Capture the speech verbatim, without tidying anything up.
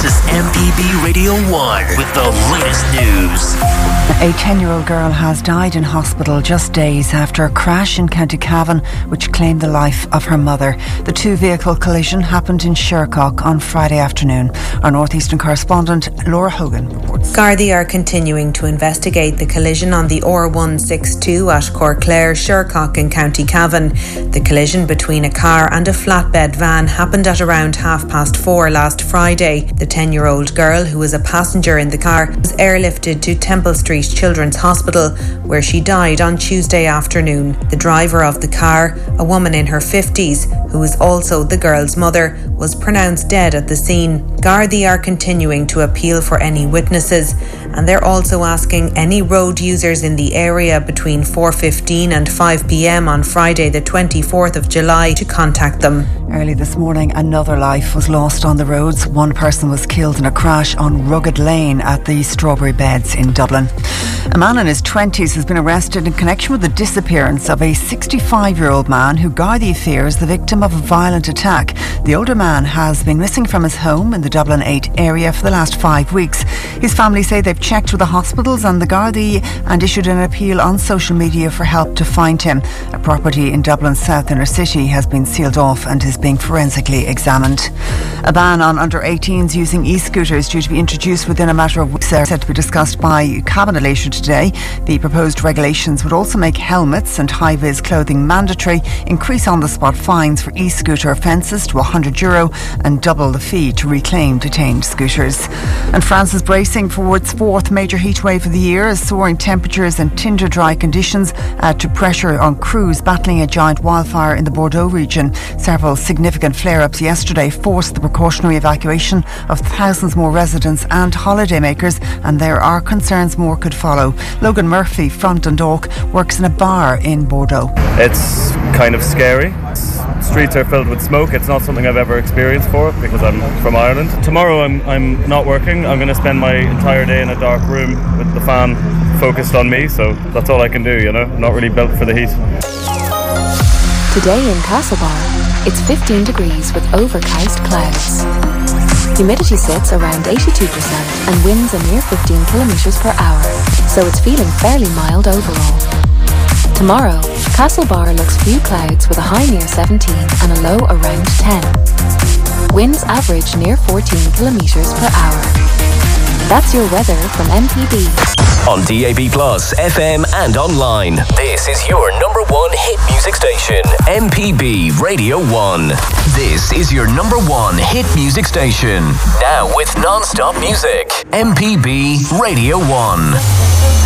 This is M P B Radio one with the latest news. A ten-year-old girl has died in hospital just days after a crash in County Cavan which claimed the life of her mother. The two-vehicle collision happened in Shercock on Friday afternoon. Our northeastern correspondent Laura Hogan reports. Gardaí are continuing to investigate the collision on the R one sixty-two at Corclair, Shercock in County Cavan. The collision between a car and a flatbed van happened at around half past four last Friday. The ten-year-old girl, who was a passenger in the car, was airlifted to Temple Street Children's Hospital, where she died on Tuesday afternoon. The driver of the car, a woman in her fifties, who is also the girl's mother, was pronounced dead at the scene. Gardaí are continuing to appeal for any witnesses, and they're also asking any road users in the area between four fifteen and five p.m. on Friday the twenty-fourth of July to contact them. Early this morning, another life was lost on the roads. One person was killed in a crash on Rugged Lane at the Strawberry Beds in Dublin. A man in his twenties has been arrested in connection with the disappearance of a sixty-five-year-old man who Gardaí fears the victim of a violent attack. The older man has been missing from his home in the Dublin eight area for the last five weeks. His family say they've checked with the hospitals and the Gardaí and issued an appeal on social media for help to find him. A property in Dublin's south inner city has been sealed off and is being forensically examined. A ban on under eighteens using e-scooters due to be introduced within a matter of weeks are set to be discussed by Cabinet later today. The proposed regulations would also make helmets and high-vis clothing mandatory, increase on-the-spot fines for e-scooter offences to one hundred euro and double the fee to reclaim detained scooters. And France is bracing for its fourth major heatwave of the year as soaring temperatures and tinder-dry conditions add to pressure on crews battling a giant wildfire in the Bordeaux region. Several significant flare-ups yesterday forced the precautionary evacuation of thousands more residents and holidaymakers, and there are concerns more could follow. Logan Murphy from Dundalk works in a bar in Bordeaux. It's kind of scary. Streets are filled with smoke. It's not something I've ever experienced before because I'm from Ireland. Tomorrow I'm I'm not working. I'm going to spend my entire day in a dark room with the fan focused on me, so that's all I can do, you know. I'm not really built for the heat. Today in Castlebar, it's fifteen degrees with overcast clouds. Humidity sits around eighty-two percent and winds a mere fifteen kilometres per hour, so it's feeling fairly mild overall. Tomorrow, Castlebar looks few clouds with a high near seventeen and a low around ten. Winds average near fourteen kilometres per hour. That's your weather from M P B. On D A B Plus, F M and online. This is your number one hit music station, M P B Radio one. This is your number one hit music station. Now with non-stop music, M P B Radio one.